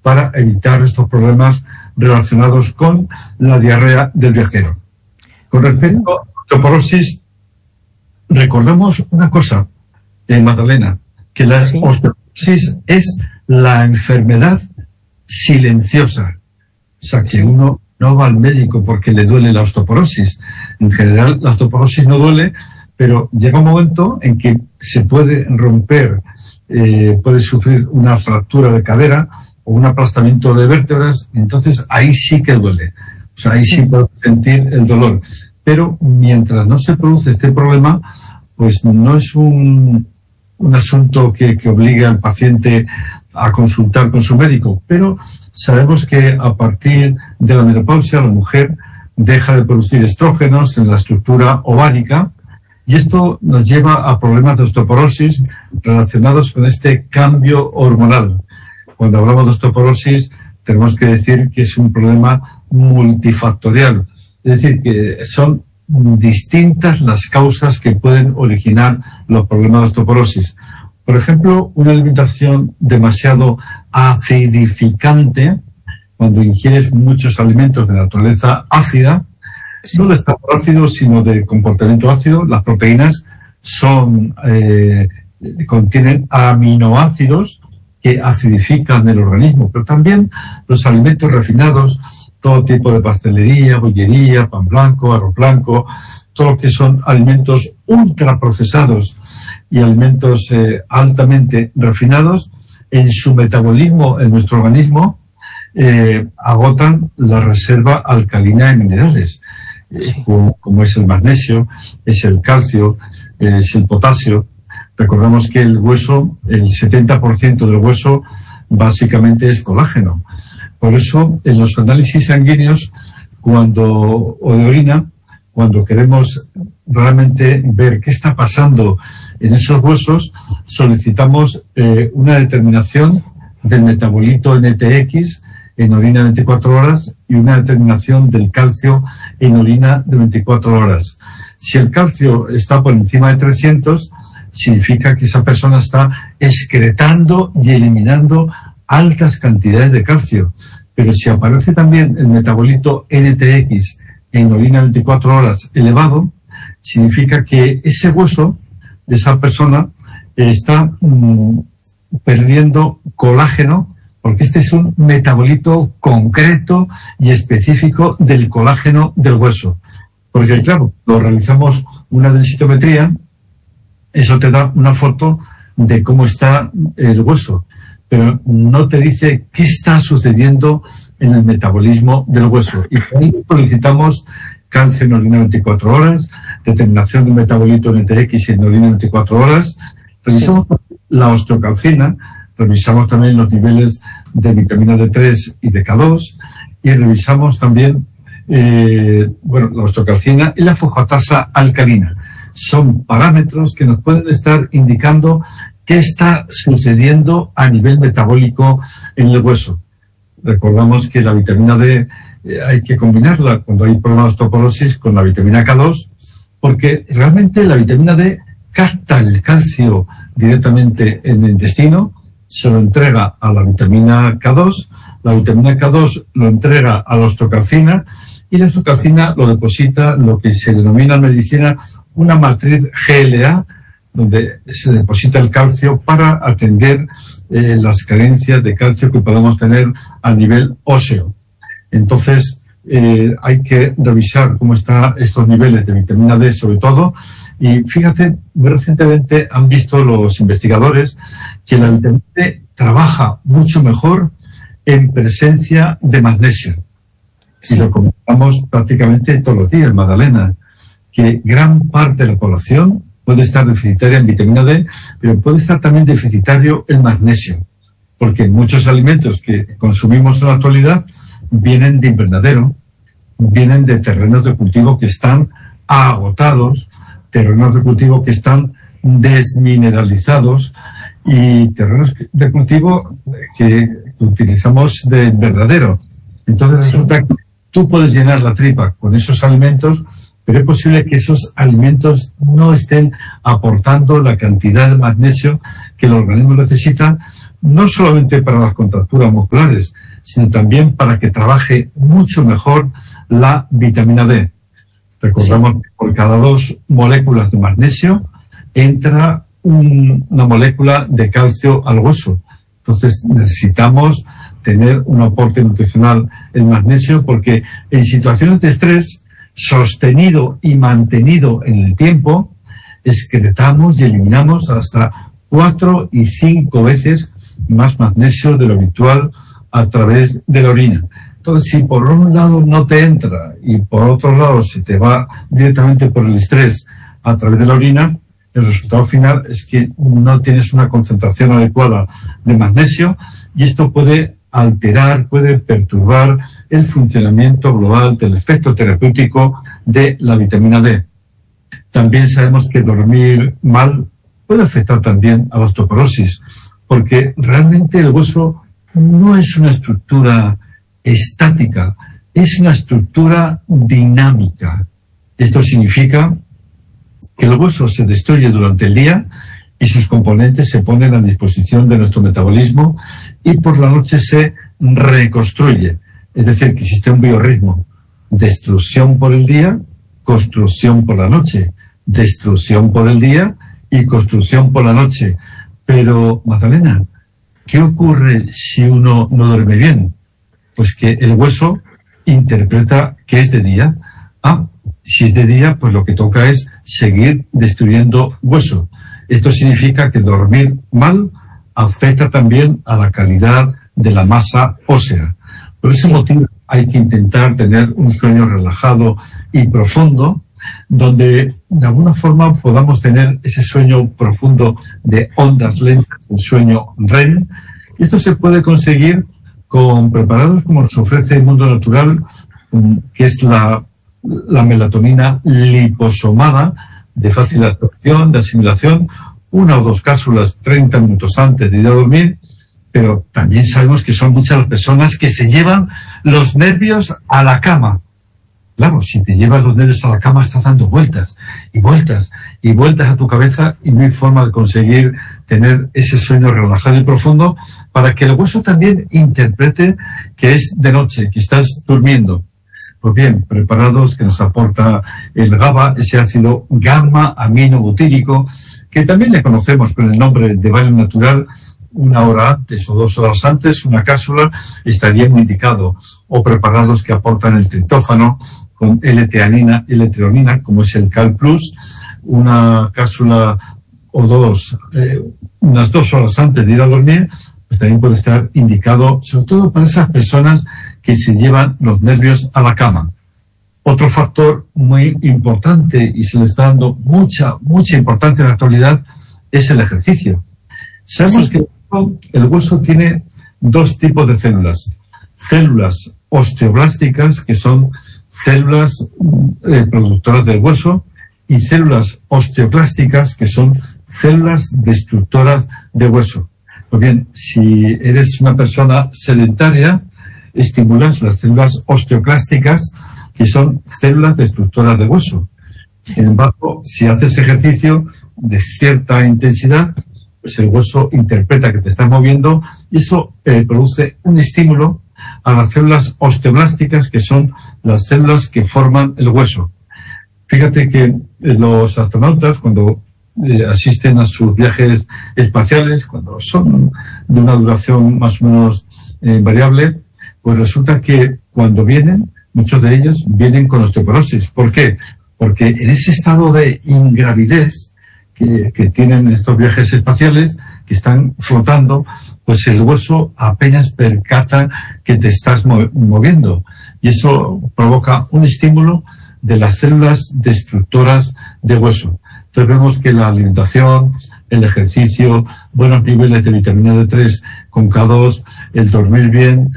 para evitar estos problemas relacionados con la diarrea del viajero. Con respecto a la osteoporosis, recordamos una cosa, Magdalena, que la osteoporosis es la enfermedad silenciosa. O sea, que uno no va al médico porque le duele la osteoporosis. En general, la osteoporosis no duele, pero llega un momento en que se puede romper, puede sufrir una fractura de cadera o un aplastamiento de vértebras, entonces ahí sí que duele. O sea, ahí sí puede sentir el dolor. Pero mientras no se produce este problema, pues no es un asunto que obligue al paciente a consultar con su médico, pero sabemos que a partir de la menopausia la mujer deja de producir estrógenos en la estructura ovárica y esto nos lleva a problemas de osteoporosis relacionados con este cambio hormonal. Cuando hablamos de osteoporosis tenemos que decir que es un problema multifactorial, es decir, que son distintas las causas que pueden originar los problemas de osteoporosis. Por ejemplo, una alimentación demasiado acidificante, cuando ingieres muchos alimentos de naturaleza ácida, no de estado ácido, sino de comportamiento ácido. Las proteínas contienen aminoácidos que acidifican el organismo, pero también los alimentos refinados, todo tipo de pastelería, bollería, pan blanco, arroz blanco, todo lo que son alimentos ultraprocesados y alimentos altamente refinados, en su metabolismo en nuestro organismo agotan la reserva alcalina de minerales, como es el magnesio, es el calcio, es el potasio. Recordamos que el hueso, el 70% del hueso básicamente es colágeno. Por eso, en los análisis sanguíneos o de orina, cuando queremos realmente ver qué está pasando en esos huesos, solicitamos una determinación del metabolito NTX en orina de 24 horas y una determinación del calcio en orina de 24 horas. Si el calcio está por encima de 300, significa que esa persona está excretando y eliminando altas cantidades de calcio. Pero si aparece también el metabolito NTX en orina 24 horas elevado, significa que ese hueso de esa persona está perdiendo colágeno, porque este es un metabolito concreto y específico del colágeno del hueso. Porque claro, lo realizamos una densitometría, eso te da una foto de cómo está el hueso, pero no te dice qué está sucediendo en el metabolismo del hueso. Y por ahí solicitamos calcio en orina 24 horas, determinación del metabolito NTX en orina 24 horas, revisamos la osteocalcina, revisamos también los niveles de vitamina D3 y de K2, y revisamos también la osteocalcina y la fosfatasa alcalina. Son parámetros que nos pueden estar indicando qué está sucediendo a nivel metabólico en el hueso. Recordamos que la vitamina D hay que combinarla cuando hay problemas de osteoporosis con la vitamina K2, porque realmente la vitamina D capta el calcio directamente en el intestino, se lo entrega a la vitamina K2, la vitamina K2 lo entrega a la osteocalcina y la osteocalcina lo deposita lo que se denomina en medicina una matriz GLA, donde se deposita el calcio para atender las carencias de calcio que podemos tener a nivel óseo. Entonces, hay que revisar cómo están estos niveles de vitamina D sobre todo. Y fíjate, muy recientemente han visto los investigadores que la vitamina D trabaja mucho mejor en presencia de magnesio. Y lo comentamos prácticamente todos los días, Magdalena, que gran parte de la población puede estar deficitaria en vitamina D, pero puede estar también deficitario en magnesio, porque muchos alimentos que consumimos en la actualidad vienen de invernadero, vienen de terrenos de cultivo que están agotados, terrenos de cultivo que están desmineralizados y terrenos de cultivo que utilizamos de invernadero. Entonces resulta que tú puedes llenar la tripa con esos alimentos, pero es posible que esos alimentos no estén aportando la cantidad de magnesio que el organismo necesita no solamente para las contracturas musculares, sino también para que trabaje mucho mejor la vitamina D. Recordamos que por cada 2 moléculas de magnesio entra una molécula de calcio al hueso. Entonces necesitamos tener un aporte nutricional en magnesio, porque en situaciones de estrés sostenido y mantenido en el tiempo, excretamos y eliminamos hasta 4 y 5 veces más magnesio de lo habitual a través de la orina. Entonces, si por un lado no te entra y por otro lado se te va directamente por el estrés a través de la orina, el resultado final es que no tienes una concentración adecuada de magnesio, y esto puede alterar, puede perturbar el funcionamiento global del efecto terapéutico de la vitamina D. También sabemos que dormir mal puede afectar también a la osteoporosis, porque realmente el hueso no es una estructura estática, es una estructura dinámica. Esto significa que el hueso se destruye durante el día y sus componentes se ponen a disposición de nuestro metabolismo, y por la noche se reconstruye. Es decir, que existe un biorritmo: destrucción por el día, construcción por la noche, destrucción por el día y construcción por la noche. Pero, Magdalena, ¿qué ocurre si uno no duerme bien? Pues que el hueso interpreta que es de día. Si es de día, pues lo que toca es seguir destruyendo hueso. Esto significa que dormir mal afecta también a la calidad de la masa ósea. Por ese motivo hay que intentar tener un sueño relajado y profundo, donde de alguna forma podamos tener ese sueño profundo de ondas lentas, un sueño REM. Y esto se puede conseguir con preparados como nos ofrece el Mundo Natural, que es la melatonina liposomada, de fácil absorción, de asimilación, 1 o 2 cápsulas 30 minutos antes de ir a dormir. Pero también sabemos que son muchas las personas que se llevan los nervios a la cama. Claro, si te llevas los nervios a la cama, estás dando vueltas y vueltas y vueltas a tu cabeza, y no hay forma de conseguir tener ese sueño relajado y profundo para que el hueso también interprete que es de noche, que estás durmiendo. Pues bien, preparados que nos aporta el GABA, ese ácido gamma-aminobutírico, que también le conocemos con el nombre de baño natural. 1 hora antes o 2 horas antes, una cápsula estaría muy indicado. O preparados que aportan el triptófano con L-teanina, L-treonina, como es el Cal Plus, una cápsula o 2, unas 2 horas antes de ir a dormir, pues también puede estar indicado, sobre todo para esas personas que se llevan los nervios a la cama. Otro factor muy importante, y se le está dando mucha importancia en la actualidad, es el ejercicio. Sabemos que el hueso tiene 2 tipos de células: células osteoblásticas, que son células productoras del hueso, y células osteoclásticas, que son células destructoras de hueso. Pues bien, si eres una persona sedentaria, estimulas las células osteoclásticas, que son células destructoras de hueso. Sin embargo, si haces ejercicio de cierta intensidad, pues el hueso interpreta que te estás moviendo, y eso produce un estímulo a las células osteoblásticas, que son las células que forman el hueso. Fíjate que los astronautas, cuando asisten a sus viajes espaciales, cuando son de una duración más o menos variable, pues resulta que cuando vienen, muchos de ellos vienen con osteoporosis. ¿Por qué? Porque en ese estado de ingravidez que tienen estos viajes espaciales, que están flotando, pues el hueso apenas percata que te estás moviendo, y eso provoca un estímulo de las células destructoras de hueso. Entonces vemos que la alimentación, el ejercicio, buenos niveles de vitamina D3 con K2, el dormir bien,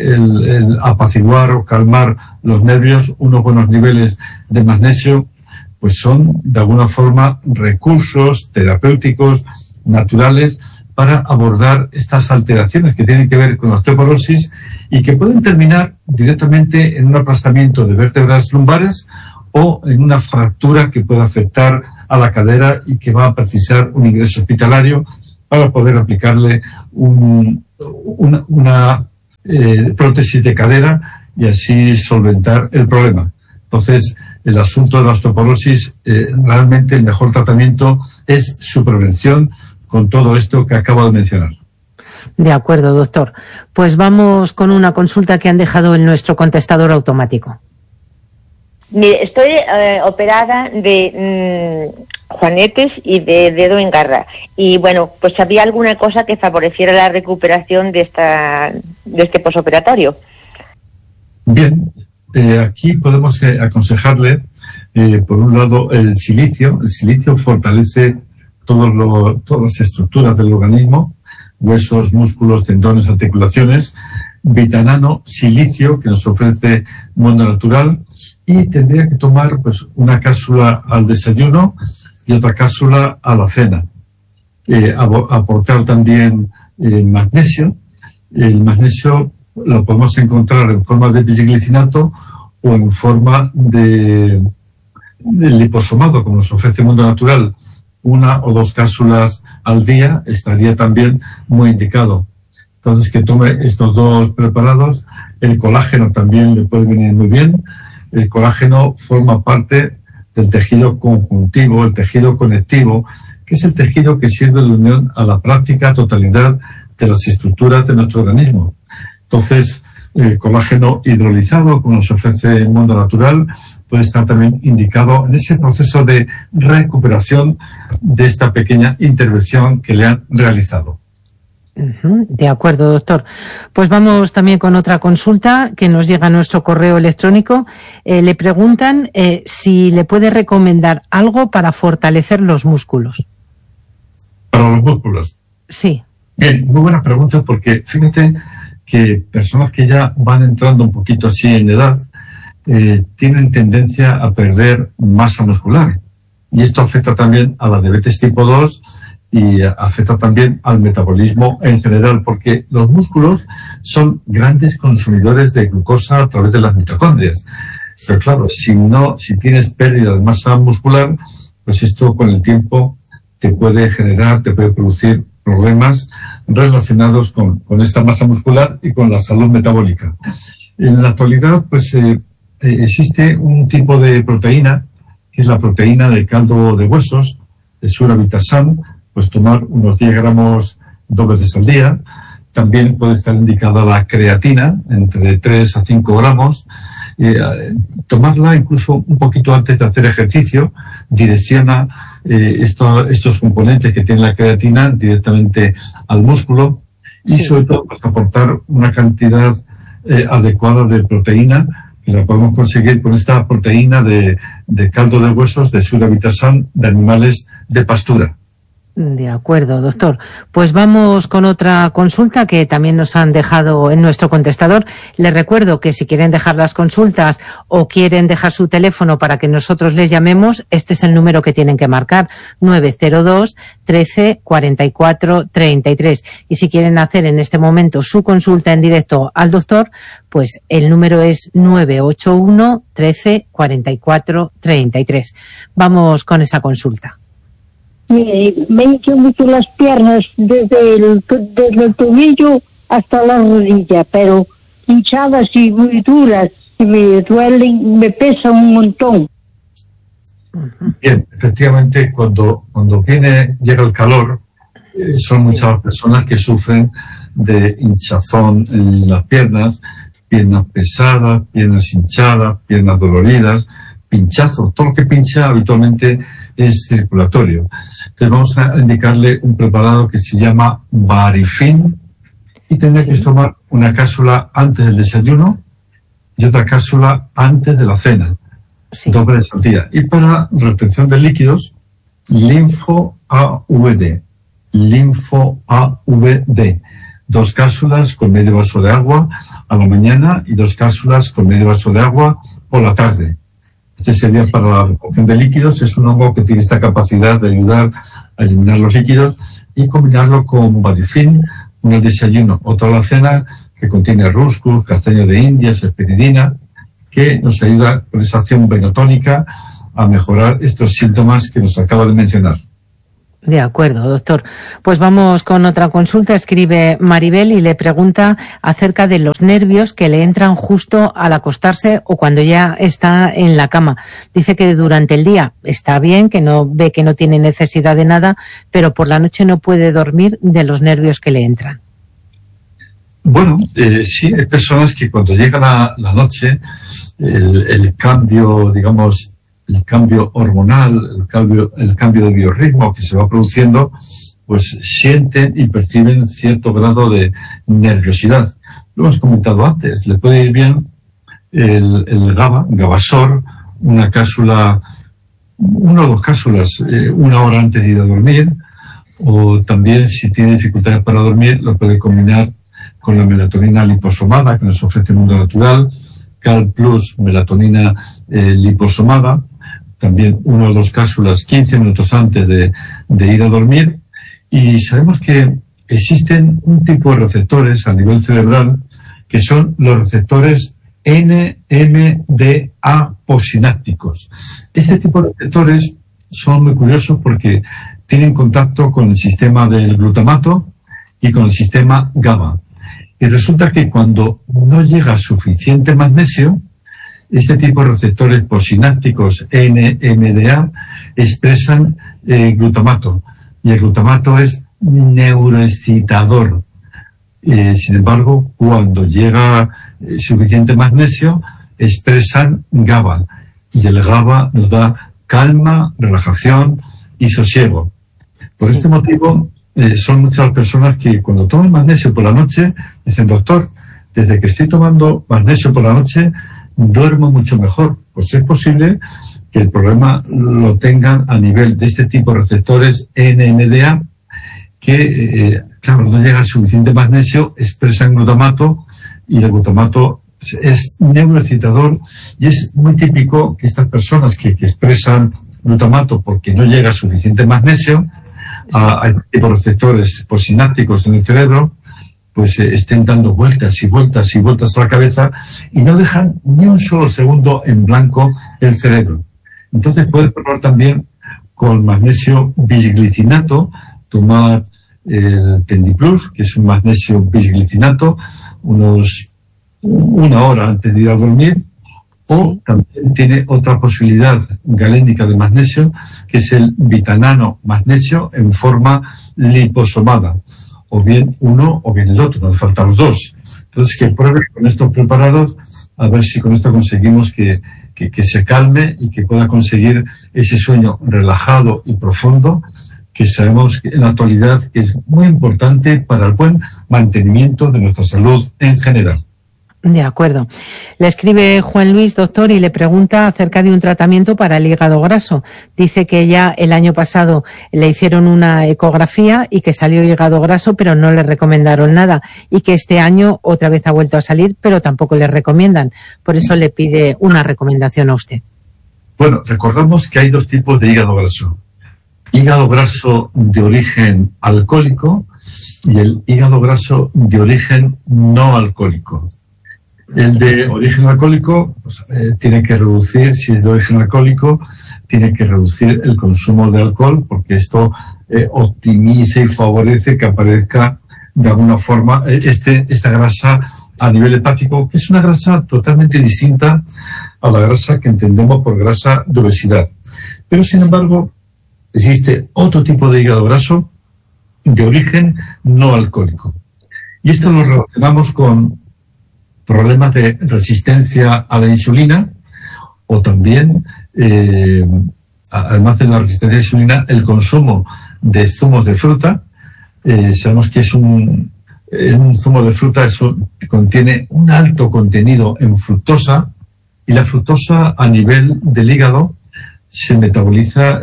el apaciguar o calmar los nervios, unos buenos niveles de magnesio, pues son de alguna forma recursos terapéuticos naturales para abordar estas alteraciones que tienen que ver con la osteoporosis y que pueden terminar directamente en un aplastamiento de vértebras lumbares o en una fractura que puede afectar a la cadera y que va a precisar un ingreso hospitalario, para poder aplicarle una prótesis de cadera y así solventar el problema. Entonces, el asunto de la osteoporosis, realmente el mejor tratamiento es su prevención con todo esto que acabo de mencionar. De acuerdo, doctor. Pues vamos con una consulta que han dejado en nuestro contestador automático. Mire, estoy operada de juanetes y de dedo en garra. Y bueno, pues había alguna cosa que favoreciera la recuperación de este posoperatorio. Bien, aquí podemos aconsejarle, por un lado, el silicio. El silicio fortalece todas las estructuras del organismo, huesos, músculos, tendones, articulaciones. Vitanano, silicio, que nos ofrece Mundo Natural, y tendría que tomar pues una cápsula al desayuno y otra cápsula a la cena. Aportar también magnesio. El magnesio lo podemos encontrar en forma de bisglicinato o en forma de liposomado, como nos ofrece Mundo Natural. 1 o 2 cápsulas al día estaría también muy indicado. Entonces, que tome estos 2 preparados. El colágeno también le puede venir muy bien. El colágeno forma parte del tejido conjuntivo, el tejido conectivo, que es el tejido que sirve de unión a la práctica totalidad de las estructuras de nuestro organismo. Entonces, el colágeno hidrolizado, como nos ofrece el Mundo Natural, puede estar también indicado en ese proceso de recuperación de esta pequeña intervención que le han realizado. De acuerdo, doctor. Pues vamos también con otra consulta que nos llega a nuestro correo electrónico. Le preguntan si le puede recomendar algo para fortalecer los músculos. ¿Para los músculos? Sí. Bien, muy buena pregunta, porque fíjate que personas que ya van entrando un poquito así en edad tienen tendencia a perder masa muscular. Y esto afecta también a la diabetes tipo 2 y afecta también al metabolismo en general, porque los músculos son grandes consumidores de glucosa a través de las mitocondrias. Pero claro, si tienes pérdida de masa muscular, pues esto con el tiempo te puede producir problemas relacionados con esta masa muscular y con la salud metabólica. En la actualidad, pues existe un tipo de proteína, que es la proteína del caldo de huesos, el Suravitasan, pues tomar unos 10 gramos 2 veces al día. También puede estar indicada la creatina, entre 3 a 5 gramos. Tomarla incluso un poquito antes de hacer ejercicio direcciona estos componentes que tiene la creatina directamente al músculo y sobre todo pues, aportar una cantidad adecuada de proteína, que la podemos conseguir con esta proteína de caldo de huesos de Suravitasan de animales de pastura. De acuerdo, doctor. Pues vamos con otra consulta que también nos han dejado en nuestro contestador. Les recuerdo que si quieren dejar las consultas o quieren dejar su teléfono para que nosotros les llamemos, este es el número que tienen que marcar, 902 13 44 33. Y si quieren hacer en este momento su consulta en directo al doctor, pues el número es 981 13 44 33. Vamos con esa consulta. Me he hecho mucho las piernas desde el tobillo hasta la rodilla, pero hinchadas y muy duras, y me duelen, me pesan un montón. Bien, efectivamente, cuando llega el calor, son muchas personas que sufren de hinchazón en las piernas pesadas, piernas hinchadas, piernas doloridas, pinchazos. Todo lo que pincha habitualmente es circulatorio. Entonces vamos a indicarle un preparado que se llama Varifin y tendrá que tomar una cápsula antes del desayuno y otra cápsula antes de la cena, 2 veces al día. Y para retención de líquidos, Linfo-AVD. 2 cápsulas con medio vaso de agua a la mañana y 2 cápsulas con medio vaso de agua por la tarde. Este sería para la retención de líquidos. Es un hongo que tiene esta capacidad de ayudar a eliminar los líquidos y combinarlo con Varifin, uno al desayuno, otro a la cena, que contiene ruscus, castaño de indias, espiridina, que nos ayuda con esa acción venotónica a mejorar estos síntomas que nos acabo de mencionar. De acuerdo, doctor. Pues vamos con otra consulta. Escribe Maribel y le pregunta acerca de los nervios que le entran justo al acostarse o cuando ya está en la cama. Dice que durante el día está bien, que no tiene necesidad de nada, pero por la noche no puede dormir de los nervios que le entran. Bueno, sí, hay personas que cuando llega la noche, el cambio, digamos, el cambio hormonal, el cambio de biorritmo que se va produciendo, pues sienten y perciben cierto grado de nerviosidad. Lo hemos comentado antes, le puede ir bien el Gabasor, una cápsula, una o dos cápsulas, una hora antes de ir a dormir, o también si tiene dificultades para dormir, lo puede combinar con la melatonina liposomada que nos ofrece el mundo natural, Cal Plus, melatonina liposomada, también una o dos cápsulas 15 minutos antes de ir a dormir. Y sabemos que existen un tipo de receptores a nivel cerebral que son los receptores NMDA postsinápticos. Este tipo de receptores son muy curiosos porque tienen contacto con el sistema del glutamato y con el sistema GABA. Y resulta que cuando no llega suficiente magnesio, este tipo de receptores postsinápticos NMDA expresan glutamato. Y el glutamato es neuroexcitador. Sin embargo, cuando llega suficiente magnesio, expresan GABA. Y el GABA nos da calma, relajación y sosiego. Por este motivo, son muchas las personas que cuando toman magnesio por la noche, dicen, doctor, desde que estoy tomando magnesio por la noche, duermo mucho mejor. Pues es posible que el problema lo tengan a nivel de este tipo de receptores NMDA, que, claro, no llega suficiente magnesio, expresan glutamato, y el glutamato es neuroexcitador, y es muy típico que estas personas que expresan glutamato porque no llega suficiente magnesio, hay tipo de receptores postsinápticos en el cerebro, pues estén dando vueltas y vueltas y vueltas a la cabeza y no dejan ni un solo segundo en blanco el cerebro. Entonces puede probar también con magnesio bisglicinato, tomar el Tendiplus, que es un magnesio bisglicinato, una hora antes de ir a dormir, o también tiene otra posibilidad galénica de magnesio, que es el Vitanano magnesio en forma liposomada. O bien uno o bien el otro, nos faltan los dos. Entonces, que pruebe con estos preparados, a ver si con esto conseguimos que se calme y que pueda conseguir ese sueño relajado y profundo, que sabemos que en la actualidad que es muy importante para el buen mantenimiento de nuestra salud en general. De acuerdo. Le escribe Juan Luis, doctor, y le pregunta acerca de un tratamiento para el hígado graso. Dice que ya el año pasado le hicieron una ecografía y que salió hígado graso, pero no le recomendaron nada. Y que este año otra vez ha vuelto a salir, pero tampoco le recomiendan. Por eso le pide una recomendación a usted. Bueno, recordamos que hay dos tipos de hígado graso. Hígado graso de origen alcohólico y el hígado graso de origen no alcohólico. El de origen alcohólico pues, tiene que reducir, si es de origen alcohólico, tiene que reducir el consumo de alcohol, porque esto optimiza y favorece que aparezca de alguna forma esta grasa a nivel hepático, que es una grasa totalmente distinta a la grasa que entendemos por grasa de obesidad. Pero sin embargo, existe otro tipo de hígado graso de origen no alcohólico. Y esto lo relacionamos con problemas de resistencia a la insulina, o también, además de la resistencia a la insulina, el consumo de zumos de fruta. Sabemos que es un zumo de fruta, eso contiene un alto contenido en fructosa, y la fructosa a nivel del hígado se metaboliza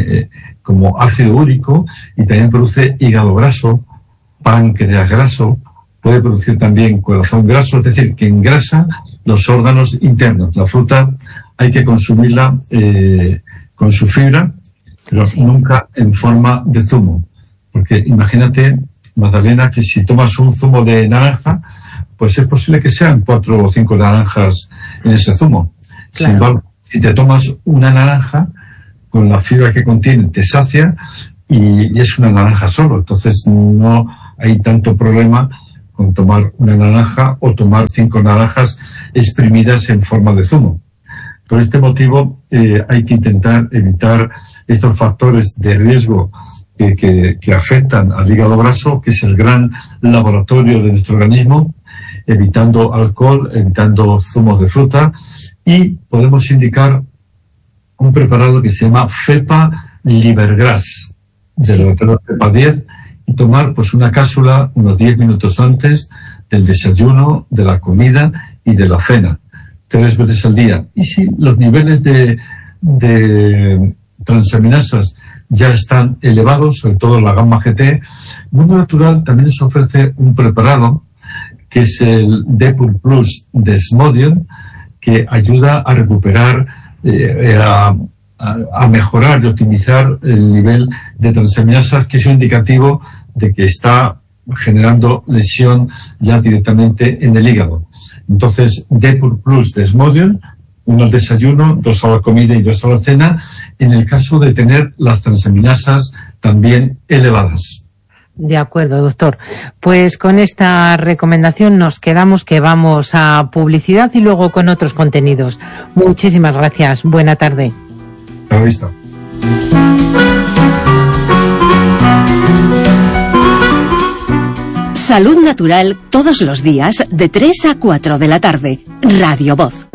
como ácido úrico y también produce hígado graso, páncreas graso, puede producir también corazón graso, es decir, que engrasa los órganos internos. La fruta hay que consumirla con su fibra, pero nunca en forma de zumo. Porque imagínate, Magdalena, que si tomas un zumo de naranja, pues es posible que sean 4 o 5 naranjas en ese zumo. Claro. Sin embargo, si te tomas una naranja, con la fibra que contiene te sacia, y es una naranja solo, entonces no hay tanto problema con tomar una naranja o tomar 5 naranjas exprimidas en forma de zumo. Por este motivo hay que intentar evitar estos factores de riesgo que afectan al hígado graso, que es el gran laboratorio de nuestro organismo, evitando alcohol, evitando zumos de fruta, y podemos indicar un preparado que se llama Fepa Livergrass, del laboratorio Fepa 10, y tomar pues una cápsula unos 10 minutos antes del desayuno, de la comida y de la cena, 3 veces al día. Y si los niveles de transaminasas ya están elevados, sobre todo la gamma GT, Mundo Natural también nos ofrece un preparado que es el Depur Plus Desmodium, que ayuda a recuperar, a mejorar y optimizar el nivel de transaminasas, que es un indicativo de que está generando lesión ya directamente en el hígado. Entonces, Depur Plus Desmodium, 1 al desayuno, 2 a la comida y 2 a la cena, en el caso de tener las transaminasas también elevadas. De acuerdo, doctor. Pues con esta recomendación nos quedamos, que vamos a publicidad y luego con otros contenidos. Muchísimas gracias. Buena tarde. A la vista. Salud Natural todos los días de 3 a 4 de la tarde. Radio Voz.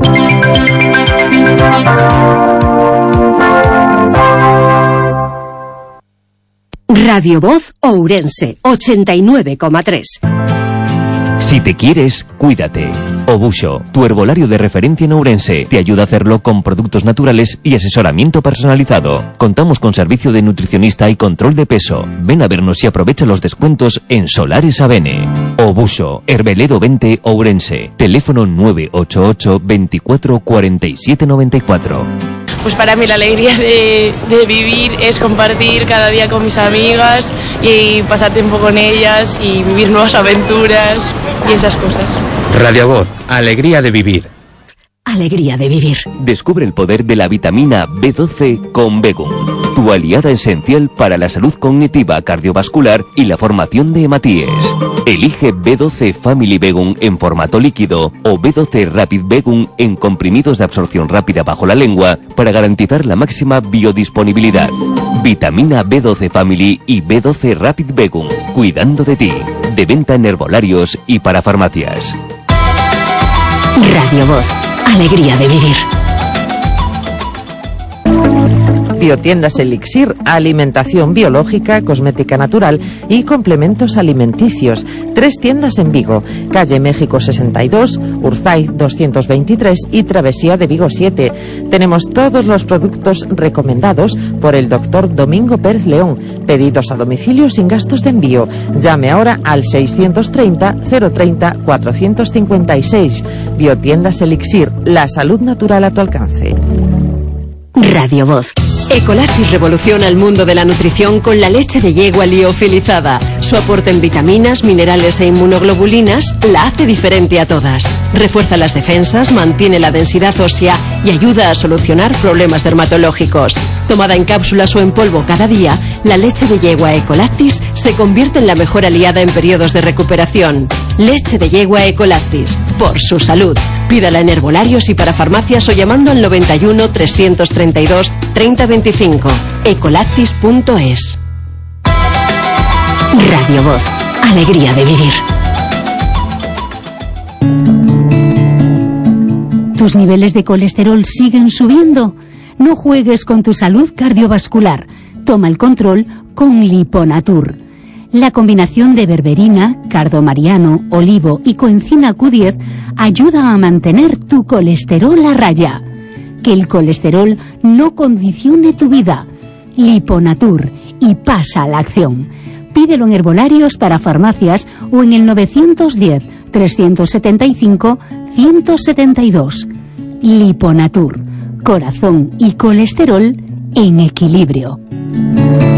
Radio Voz Ourense 89,3. Si te quieres, cuídate. Obuso, tu herbolario de referencia en Ourense, te ayuda a hacerlo con productos naturales y asesoramiento personalizado. Contamos con servicio de nutricionista y control de peso. Ven a vernos y aprovecha los descuentos en Solares Avene. Obuso, Herbeledo 20 Ourense. Teléfono 988 24 47 94. Pues para mí la alegría de vivir es compartir cada día con mis amigas y pasar tiempo con ellas y vivir nuevas aventuras y esas cosas. Radio Voz, alegría de vivir. Alegría de vivir. Descubre el poder de la vitamina B12 con Begum, tu aliada esencial para la salud cognitiva, cardiovascular y la formación de hematíes. Elige B12 Family Begum en formato líquido o B12 Rapid Begum en comprimidos de absorción rápida bajo la lengua para garantizar la máxima biodisponibilidad. Vitamina B12 Family y B12 Rapid Begum, cuidando de ti. De venta en herbolarios y para farmacias. Radio Voz. Alegría de vivir. Biotiendas Elixir, alimentación biológica, cosmética natural y complementos alimenticios. 3 tiendas en Vigo, calle México 62, Urzaiz 223 y Travesía de Vigo 7. Tenemos todos los productos recomendados por el doctor Domingo Pérez León. Pedidos a domicilio sin gastos de envío. Llame ahora al 630 030 456. Biotiendas Elixir, la salud natural a tu alcance. Radio Voz. Ecolactis revoluciona el mundo de la nutrición con la leche de yegua liofilizada. Su aporte en vitaminas, minerales e inmunoglobulinas la hace diferente a todas. Refuerza las defensas, mantiene la densidad ósea y ayuda a solucionar problemas dermatológicos. Tomada en cápsulas o en polvo cada día, la leche de yegua Ecolactis se convierte en la mejor aliada en periodos de recuperación. Leche de yegua Ecolactis, por su salud. Pídala en herbolarios y para farmacias o llamando al 91 332 3025. Ecolactis.es. Radio Voz. Alegría de vivir. ¿Tus niveles de colesterol siguen subiendo? No juegues con tu salud cardiovascular. Toma el control con Liponatur. La combinación de berberina, cardomariano, olivo y coenzima Q10 ayuda a mantener tu colesterol a raya. Que el colesterol no condicione tu vida. Liponatur, y pasa a la acción. Pídelo en herbolarios para farmacias o en el 910-375-172. Liponatur, corazón y colesterol en equilibrio.